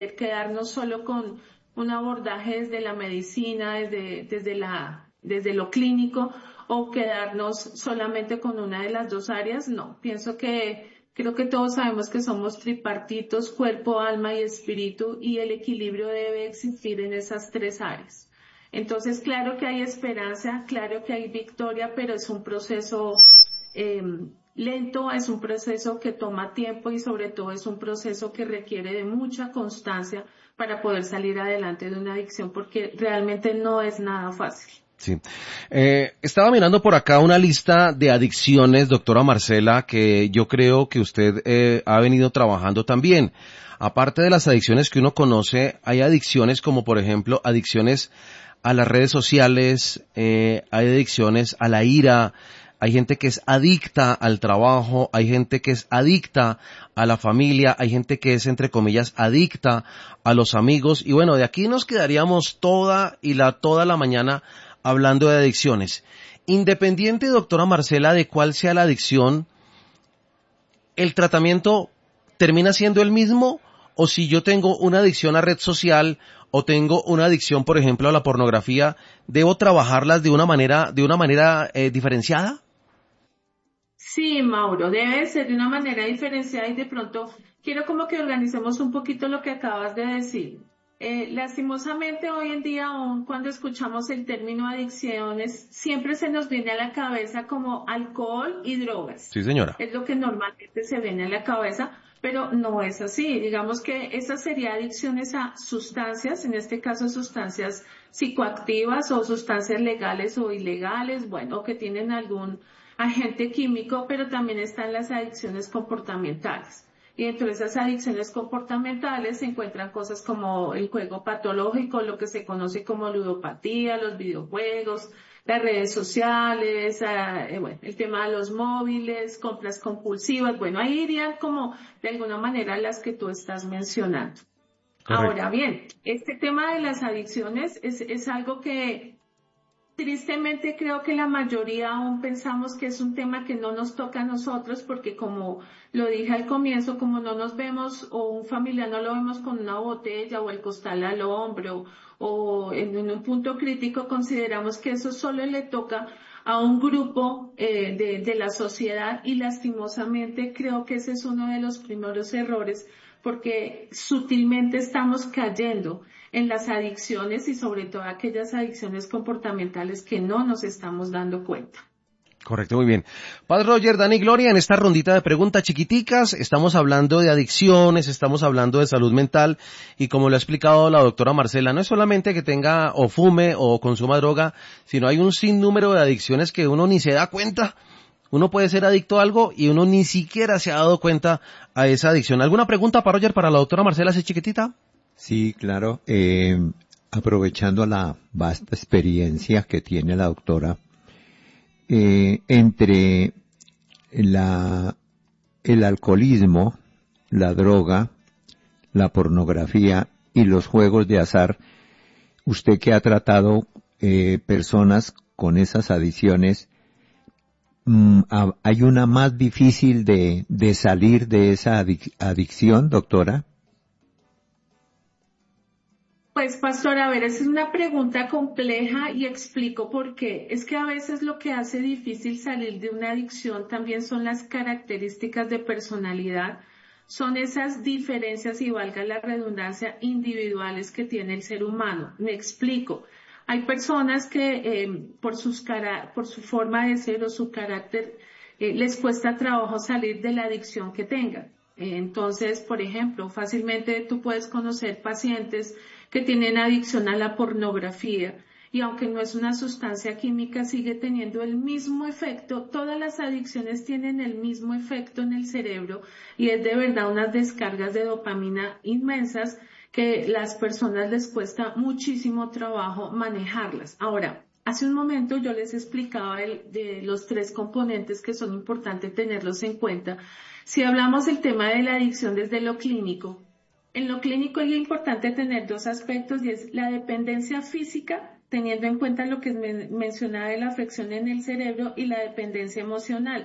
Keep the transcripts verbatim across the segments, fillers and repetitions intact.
quedarnos solo con un abordaje desde la medicina, desde, desde la, desde lo clínico, o quedarnos solamente con una de las dos áreas. No, pienso que creo que todos sabemos que somos tripartitos, cuerpo, alma y espíritu, y el equilibrio debe existir en esas tres áreas. Entonces, claro que hay esperanza, claro que hay victoria, pero es un proceso eh, lento, es un proceso que toma tiempo y sobre todo es un proceso que requiere de mucha constancia para poder salir adelante de una adicción, porque realmente no es nada fácil. Sí. Eh, estaba mirando por acá una lista de adicciones, doctora Marcela, que yo creo que usted eh, ha venido trabajando también. Aparte de las adicciones que uno conoce, hay adicciones como, por ejemplo, adicciones a las redes sociales, eh, hay adicciones a la ira, hay gente que es adicta al trabajo, hay gente que es adicta a la familia, hay gente que es, entre comillas, adicta a los amigos. Y bueno, de aquí nos quedaríamos toda y la, toda la mañana hablando de adicciones. Independiente, doctora Marcela, de cuál sea la adicción, ¿el tratamiento termina siendo el mismo? O si yo tengo una adicción a red social o tengo una adicción, por ejemplo, a la pornografía, ¿debo trabajarlas de una manera, de una manera eh, diferenciada? Sí, Mauro, debe ser de una manera diferenciada y de pronto quiero como que organicemos un poquito lo que acabas de decir. Eh, lastimosamente hoy en día, aun cuando escuchamos el término adicciones, siempre se nos viene a la cabeza como alcohol y drogas. Sí, señora. Es lo que normalmente se viene a la cabeza, pero no es así. Digamos que esa sería adicciones a sustancias, en este caso sustancias psicoactivas o sustancias legales o ilegales, bueno, o que tienen algún agente químico, pero también están las adicciones comportamentales. Y dentro de esas adicciones comportamentales se encuentran cosas como el juego patológico, lo que se conoce como ludopatía, los videojuegos, las redes sociales, eh, bueno, el tema de los móviles, compras compulsivas. Bueno, ahí irían como de alguna manera las que tú estás mencionando. Correcto. Ahora bien, este tema de las adicciones es, es algo que tristemente creo que la mayoría aún pensamos que es un tema que no nos toca a nosotros porque como lo dije al comienzo, como no nos vemos o un familiar no lo vemos con una botella o el costal al hombro o en, en un punto crítico consideramos que eso solo le toca a un grupo eh, de, de la sociedad y lastimosamente creo que ese es uno de los primeros errores porque sutilmente estamos cayendo en las adicciones y sobre todo aquellas adicciones comportamentales que no nos estamos dando cuenta. Correcto, muy bien. Padre Roger, Dani, Gloria, en esta rondita de preguntas chiquiticas estamos hablando de adicciones, estamos hablando de salud mental y como lo ha explicado la doctora Marcela, no es solamente que tenga o fume o consuma droga, sino hay un sinnúmero de adicciones que uno ni se da cuenta. Uno puede ser adicto a algo y uno ni siquiera se ha dado cuenta a esa adicción. ¿Alguna pregunta para Roger, para la doctora Marcela, así chiquitita? Sí, claro. Eh, aprovechando la vasta experiencia que tiene la doctora, eh, entre la, el alcoholismo, la droga, la pornografía y los juegos de azar, usted que ha tratado eh, personas con esas adicciones, mm, a- ¿hay una más difícil de, de salir de esa adic- adicción, doctora? Pues, pastor, a ver, esa es una pregunta compleja y explico por qué. Es que a veces lo que hace difícil salir de una adicción también son las características de personalidad, son esas diferencias y valga la redundancia individuales que tiene el ser humano. Me explico. Hay personas que eh, por sus cara- por su forma de ser o su carácter eh, les cuesta trabajo salir de la adicción que tengan. Eh, Entonces, por ejemplo, fácilmente tú puedes conocer pacientes que tienen adicción a la pornografía y aunque no es una sustancia química, sigue teniendo el mismo efecto. Todas las adicciones tienen el mismo efecto en el cerebro y es de verdad unas descargas de dopamina inmensas que las personas les cuesta muchísimo trabajo manejarlas. Ahora, hace un momento yo les explicaba el, de los tres componentes que son importantes tenerlos en cuenta. Si hablamos del tema de la adicción desde lo clínico, en lo clínico es importante tener dos aspectos y es la dependencia física, teniendo en cuenta lo que men- mencionaba de la afección en el cerebro y la dependencia emocional.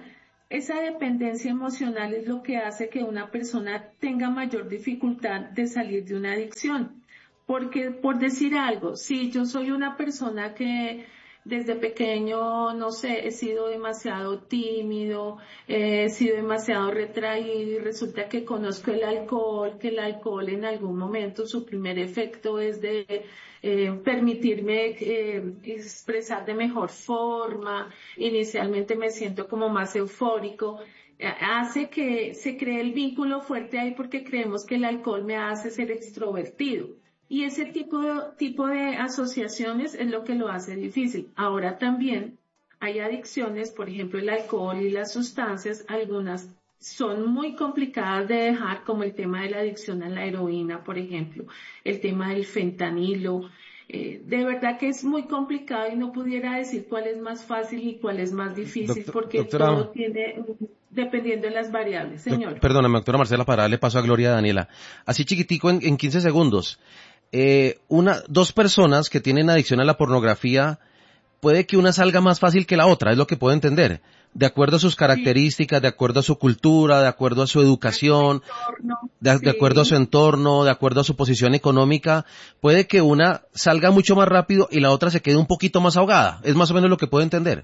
Esa dependencia emocional es lo que hace que una persona tenga mayor dificultad de salir de una adicción. Porque, por decir algo, si yo soy una persona que desde pequeño, no sé, he sido demasiado tímido, eh, he sido demasiado retraído y resulta que conozco el alcohol, que el alcohol en algún momento su primer efecto es de eh, permitirme eh, expresar de mejor forma, inicialmente me siento como más eufórico, eh, hace que se cree el vínculo fuerte ahí porque creemos que el alcohol me hace ser extrovertido. Y ese tipo de, tipo de asociaciones es lo que lo hace difícil. Ahora también hay adicciones, por ejemplo el alcohol y las sustancias, algunas son muy complicadas de dejar, como el tema de la adicción a la heroína, por ejemplo, el tema del fentanilo. Eh, de verdad que es muy complicado y no pudiera decir cuál es más fácil y cuál es más difícil, Doctor, porque doctora, todo tiene, dependiendo de las variables. Señor. Doc, perdóname, doctora Marcela, para darle paso a Gloria Daniela. Así chiquitico, en, en quince segundos. Eh, una, dos personas que tienen adicción a la pornografía, puede que una salga más fácil que la otra, es lo que puedo entender. De acuerdo a sus características, sí. De acuerdo a su cultura, de acuerdo a su educación, de, sí. de acuerdo a su entorno, de acuerdo a su posición económica, puede que una salga mucho más rápido y la otra se quede un poquito más ahogada. Es más o menos lo que puedo entender.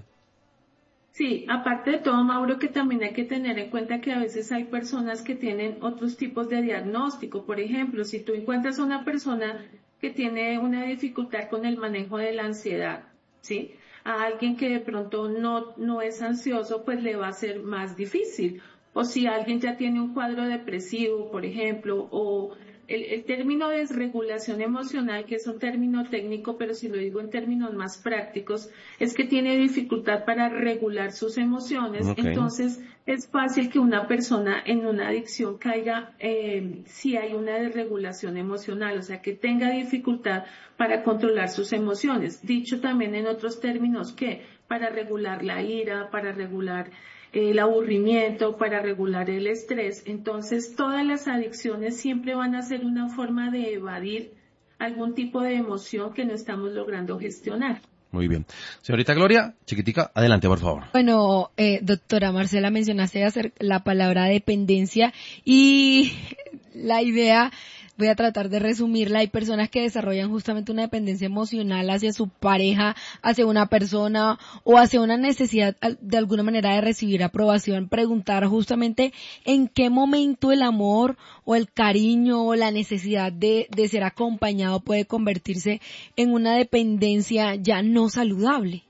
Sí, aparte de todo, Mauro, que también hay que tener en cuenta que a veces hay personas que tienen otros tipos de diagnóstico. Por ejemplo, si tú encuentras a una persona que tiene una dificultad con el manejo de la ansiedad, ¿sí? A alguien que de pronto no, no es ansioso, pues le va a ser más difícil. O si alguien ya tiene un cuadro depresivo, por ejemplo, o el, el término desregulación emocional, que es un término técnico, pero si lo digo en términos más prácticos, es que tiene dificultad para regular sus emociones. Okay. Entonces, es fácil que una persona en una adicción caiga eh, si hay una desregulación emocional, o sea, que tenga dificultad para controlar sus emociones. Dicho también en otros términos que para regular la ira, para regular el aburrimiento, para regular el estrés. Entonces, todas las adicciones siempre van a ser una forma de evadir algún tipo de emoción que no estamos logrando gestionar. Muy bien. Señorita Gloria, chiquitica, adelante, por favor. Bueno, eh, doctora Marcela, mencionaste hacer la palabra dependencia y la idea, voy a tratar de resumirla. Hay personas que desarrollan justamente una dependencia emocional hacia su pareja, hacia una persona o hacia una necesidad de alguna manera de recibir aprobación. Preguntar justamente en qué momento el amor o el cariño o la necesidad de, de ser acompañado puede convertirse en una dependencia ya no saludable.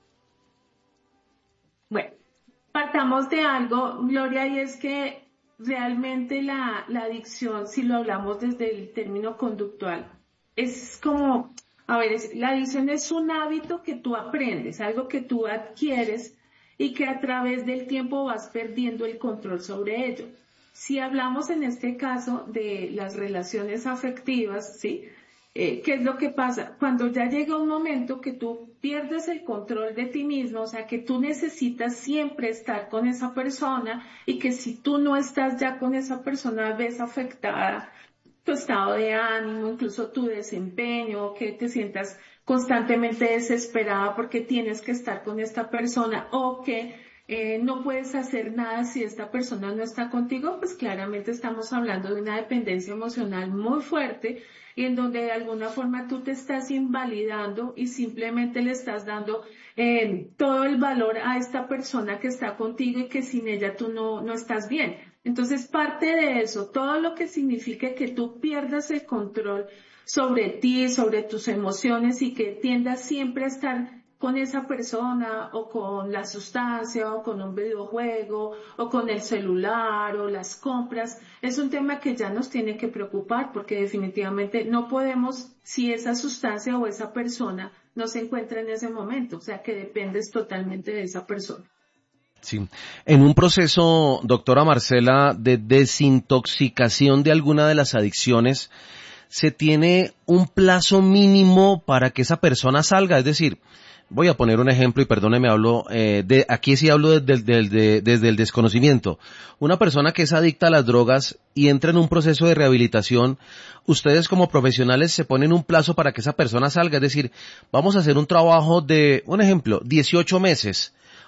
Bueno, partamos de algo, Gloria, y es que realmente la, la adicción, si lo hablamos desde el término conductual, es como, a ver, es, la adicción es un hábito que tú aprendes, algo que tú adquieres y que a través del tiempo vas perdiendo el control sobre ello. Si hablamos en este caso de las relaciones afectivas, ¿sí? Eh, ¿Qué es lo que pasa? Cuando ya llega un momento que tú pierdes el control de ti mismo, o sea, que tú necesitas siempre estar con esa persona y que si tú no estás ya con esa persona ves afectada tu estado de ánimo, incluso tu desempeño, que te sientas constantemente desesperada porque tienes que estar con esta persona o que eh, no puedes hacer nada si esta persona no está contigo, pues claramente estamos hablando de una dependencia emocional muy fuerte y en donde de alguna forma tú te estás invalidando y simplemente le estás dando eh, todo el valor a esta persona que está contigo y que sin ella tú no, no estás bien. Entonces parte de eso, todo lo que signifique que tú pierdas el control sobre ti, sobre tus emociones y que tiendas siempre a estar con esa persona o con la sustancia o con un videojuego o con el celular o las compras, es un tema que ya nos tiene que preocupar porque definitivamente no podemos, si esa sustancia o esa persona no se encuentra en ese momento, o sea que dependes totalmente de esa persona. Sí. En un proceso, doctora Marcela, de desintoxicación de alguna de las adicciones, ¿se tiene un plazo mínimo para que esa persona salga? Es decir, voy a poner un ejemplo y perdóneme, hablo, eh, de, aquí sí hablo desde, desde, desde el desconocimiento. Una persona que es adicta a las drogas y entra en un proceso de rehabilitación, ustedes como profesionales se ponen un plazo para que esa persona salga, es decir, vamos a hacer un trabajo de, un ejemplo, dieciocho meses.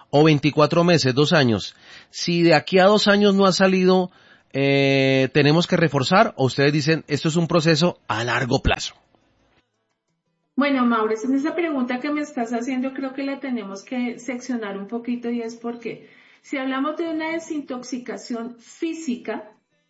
o veinticuatro meses, dos años. Si de aquí a dos años no ha salido, eh, ¿tenemos que reforzar o ustedes dicen esto es un proceso a largo plazo? Bueno, Mauricio, en esa pregunta que me estás haciendo creo que la tenemos que seccionar un poquito y es porque si hablamos de una desintoxicación física,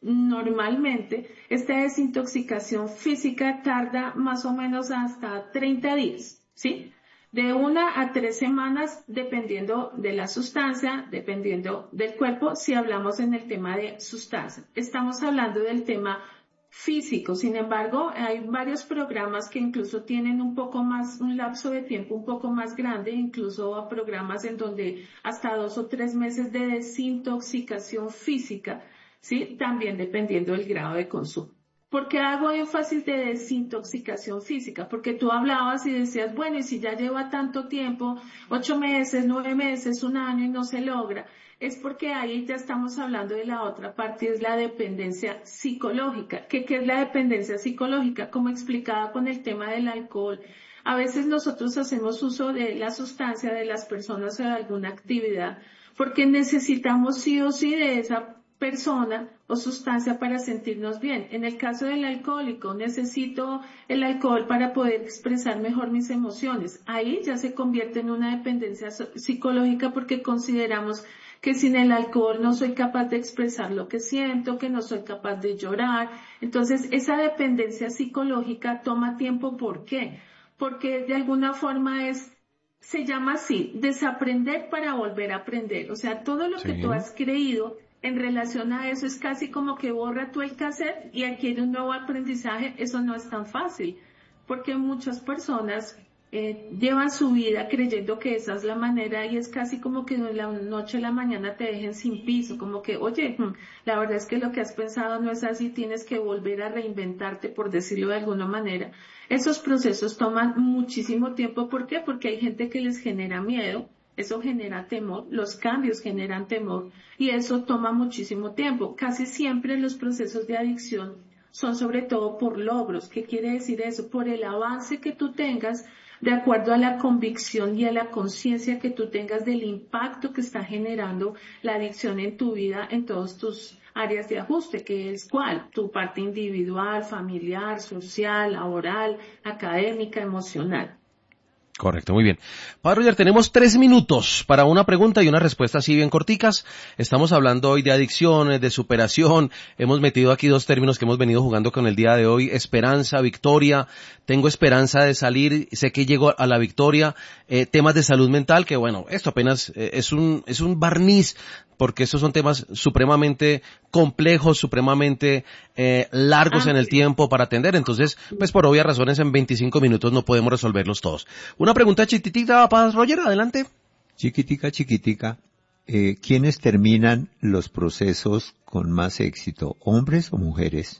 normalmente esta desintoxicación física tarda más o menos hasta treinta días, ¿sí? De una a tres semanas dependiendo de la sustancia, dependiendo del cuerpo, si hablamos en el tema de sustancia. Estamos hablando del tema físico. Sin embargo, hay varios programas que incluso tienen un poco más, un lapso de tiempo un poco más grande, incluso programas en donde hasta dos o tres meses de desintoxicación física, ¿sí? También dependiendo del grado de consumo. ¿Por qué hago énfasis de desintoxicación física? Porque tú hablabas y decías, bueno, y si ya lleva tanto tiempo, ocho meses, nueve meses, un año y no se logra, es porque ahí ya estamos hablando de la otra parte, es la dependencia psicológica. ¿Qué, qué es la dependencia psicológica? Como explicaba con el tema del alcohol. A veces nosotros hacemos uso de la sustancia de las personas o de alguna actividad porque necesitamos sí o sí de esa persona o sustancia para sentirnos bien. En el caso del alcohólico, necesito el alcohol para poder expresar mejor mis emociones. Ahí ya se convierte en una dependencia psicológica porque consideramos que sin el alcohol no soy capaz de expresar lo que siento, que no soy capaz de llorar. Entonces, esa dependencia psicológica toma tiempo. ¿Por qué? Porque de alguna forma es, se llama así, desaprender para volver a aprender. O sea, todo lo sí. que tú has creído en relación a eso es casi como que borra tú el cassette y adquiere un nuevo aprendizaje. Eso no es tan fácil, porque muchas personas eh, llevan su vida creyendo que esa es la manera y es casi como que de la noche a la mañana te dejen sin piso, como que, oye, la verdad es que lo que has pensado no es así, tienes que volver a reinventarte, por decirlo de alguna manera. Esos procesos toman muchísimo tiempo. ¿Por qué? Porque hay gente que les genera miedo. Eso genera temor, los cambios generan temor y eso toma muchísimo tiempo. Casi siempre los procesos de adicción son sobre todo por logros. ¿Qué quiere decir eso? Por el avance que tú tengas de acuerdo a la convicción y a la conciencia que tú tengas del impacto que está generando la adicción en tu vida, en todas tus áreas de ajuste, que es cuál, tu parte individual, familiar, social, laboral, académica, emocional. Correcto, muy bien. Padre Roger, tenemos tres minutos para una pregunta y una respuesta así bien corticas. Estamos hablando hoy de adicciones, de superación. Hemos metido aquí dos términos que hemos venido jugando con el día de hoy. Esperanza, victoria. Tengo esperanza de salir, sé que llego a la victoria. Eh, temas de salud mental, que bueno, esto apenas eh, es un, es un barniz, porque estos son temas supremamente complejos, supremamente eh, largos ah, en el tiempo para atender. Entonces, pues por obvias razones en veinticinco minutos no podemos resolverlos todos. Una pregunta chiquitita para Roger, adelante. Chiquitica, chiquitica. Eh, ¿Quiénes terminan los procesos con más éxito, hombres o mujeres?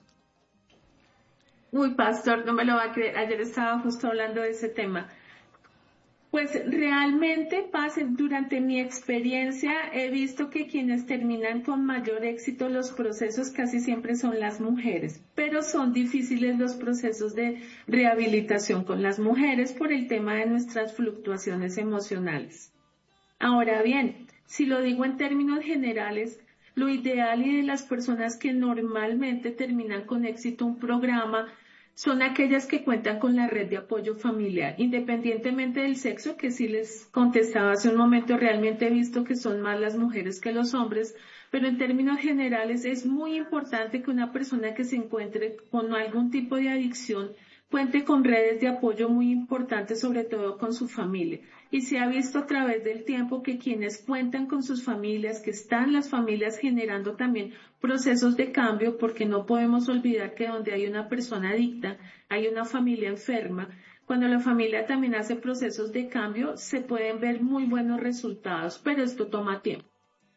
Uy, pastor, no me lo va a creer. Ayer estaba justo hablando de ese tema. Pues realmente, pasen, durante mi experiencia he visto que quienes terminan con mayor éxito los procesos casi siempre son las mujeres, pero son difíciles los procesos de rehabilitación con las mujeres por el tema de nuestras fluctuaciones emocionales. Ahora bien, si lo digo en términos generales, lo ideal y de las personas que normalmente terminan con éxito un programa son aquellas que cuentan con la red de apoyo familiar, independientemente del sexo, que sí les contestaba hace un momento, realmente he visto que son más las mujeres que los hombres, pero en términos generales es muy importante que una persona que se encuentre con algún tipo de adicción cuente con redes de apoyo muy importantes, sobre todo con su familia. Y se ha visto a través del tiempo que quienes cuentan con sus familias, que están las familias generando también procesos de cambio, porque no podemos olvidar que donde hay una persona adicta, hay una familia enferma. Cuando la familia también hace procesos de cambio, se pueden ver muy buenos resultados, pero esto toma tiempo.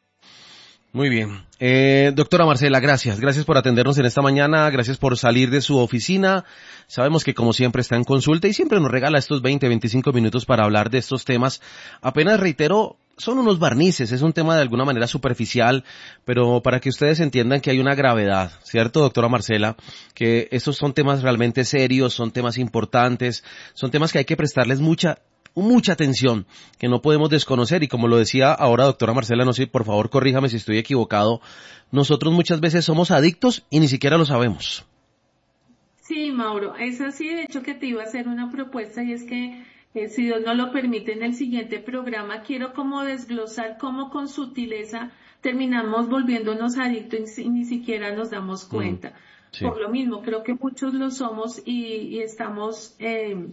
Muy bien. Eh, doctora Marcela, gracias. Gracias por atendernos en esta mañana. Gracias por salir de su oficina. Sabemos que como siempre está en consulta y siempre nos regala estos veinte, veinticinco minutos para hablar de estos temas. Apenas reitero, son unos barnices, es un tema de alguna manera superficial, pero para que ustedes entiendan que hay una gravedad, ¿cierto, doctora Marcela? Que estos son temas realmente serios, son temas importantes, son temas que hay que prestarles mucha mucha atención que no podemos desconocer y como lo decía ahora doctora Marcela, no sé, por favor corríjame si estoy equivocado, nosotros muchas veces somos adictos y ni siquiera lo sabemos. Sí, Mauro, es así, de hecho que te iba a hacer una propuesta y es que eh, si Dios nos lo permite en el siguiente programa quiero como desglosar cómo con sutileza terminamos volviéndonos adictos y ni siquiera nos damos cuenta. Mm. Sí. Por lo mismo, creo que muchos lo somos y, y estamos eh,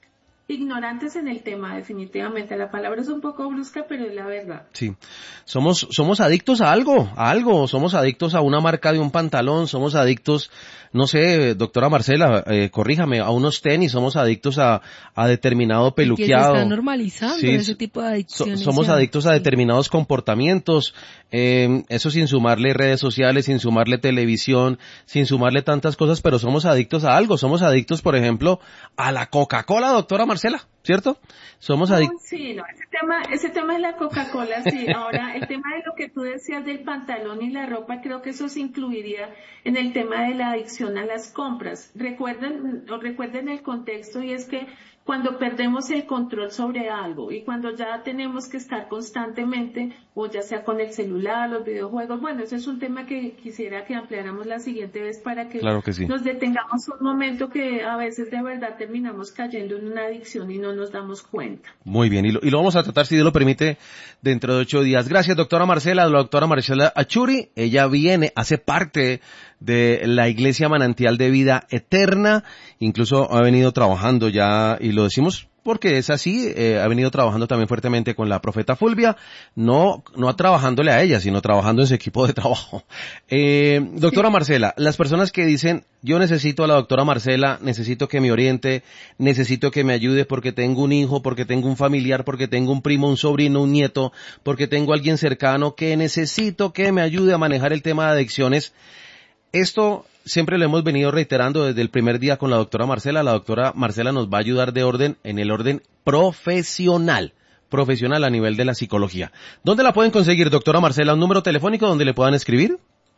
ignorantes en el tema, definitivamente. La palabra es un poco brusca, pero es la verdad. Sí, somos somos adictos a algo, a algo. Somos adictos a una marca de un pantalón, somos adictos, no sé, doctora Marcela, eh, corríjame, a unos tenis, somos adictos a, a determinado peluqueado. Que se está normalizando sí, ese tipo de adicciones. So, somos ya. adictos a determinados sí. comportamientos, eh, eso sin sumarle redes sociales, sin sumarle televisión, sin sumarle tantas cosas, pero somos adictos a algo. Somos adictos, por ejemplo, a la Coca-Cola, doctora Marcela, ¿cierto? Somos adictos. Sí, no, ese tema, ese tema es la Coca-Cola, sí. Ahora, el tema de lo que tú decías del pantalón y la ropa, creo que eso se incluiría en el tema de la adicción a las compras. Recuerden, o recuerden el contexto y es que cuando perdemos el control sobre algo y cuando ya tenemos que estar constantemente, o ya sea con el celular, los videojuegos, bueno, ese es un tema que quisiera que ampliáramos la siguiente vez para que, claro que sí. nos detengamos un momento que a veces de verdad terminamos cayendo en una adicción y no nos damos cuenta. Muy bien, y lo, y lo vamos a tratar, si Dios lo permite, dentro de ocho días. Gracias, doctora Marcela, la doctora Marcela Achuri. Ella viene, hace parte de la Iglesia Manantial de Vida Eterna, incluso ha venido trabajando ya, y lo decimos porque es así, eh, ha venido trabajando también fuertemente con la profeta Fulvia, no no trabajándole a ella, sino trabajando en su equipo de trabajo. Eh, doctora sí. Marcela, las personas que dicen, yo necesito a la doctora Marcela, necesito que me oriente, necesito que me ayude porque tengo un hijo, porque tengo un familiar, porque tengo un primo, un sobrino, un nieto, porque tengo alguien cercano que necesito que me ayude a manejar el tema de adicciones. Esto siempre lo hemos venido reiterando desde el primer día con la doctora Marcela. La doctora Marcela nos va a ayudar de orden, en el orden profesional, profesional a nivel de la psicología. ¿Dónde la pueden conseguir, doctora Marcela? ¿Un número telefónico donde le puedan escribir?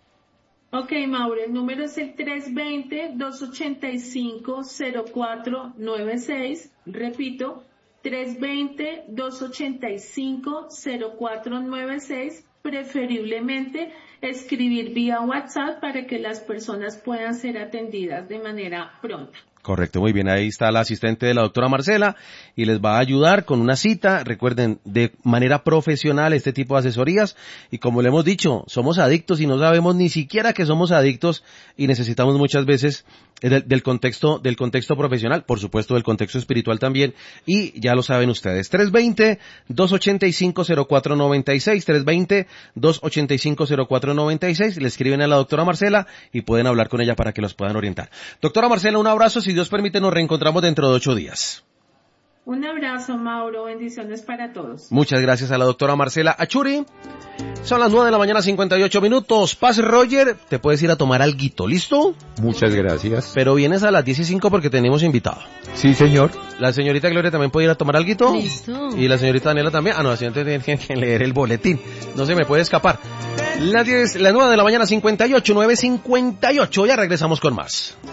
Ok, Mauro, el número es el tres dos cero, dos ocho cinco, cero cuatro nueve seis. Repito, tres dos cero, dos ocho cinco, cero cuatro nueve seis. Preferiblemente escribir vía WhatsApp para que las personas puedan ser atendidas de manera pronta. Correcto, muy bien, ahí está la asistente de la doctora Marcela y les va a ayudar con una cita, recuerden, de manera profesional este tipo de asesorías y como le hemos dicho, somos adictos y no sabemos ni siquiera que somos adictos y necesitamos muchas veces del, del contexto del contexto profesional, por supuesto del contexto espiritual también y ya lo saben ustedes, tres dos cero, dos ocho cinco, cero cuatro nueve seis, tres dos cero, dos ocho cinco, cero cuatro nueve seis, le escriben a la doctora Marcela y pueden hablar con ella para que los puedan orientar. Doctora Marcela, un abrazo, si Dios permite nos reencontramos dentro de ocho días. Un abrazo, Mauro, bendiciones para todos. Muchas gracias a la doctora Marcela Achuri. Son las nueve de la mañana, cincuenta y ocho minutos. Paz, Roger, te puedes ir a tomar alguito, ¿listo? Muchas gracias. Pero vienes a las diez y cinco porque tenemos invitado. Sí, señor. La señorita Gloria también puede ir a tomar alguito. Listo. Y la señorita Daniela también. Ah, no, la señorita tiene que leer el boletín. No se me puede escapar. Las diez, las nueve de la mañana, cincuenta y ocho, nueve cincuenta y ocho. Ya regresamos con más.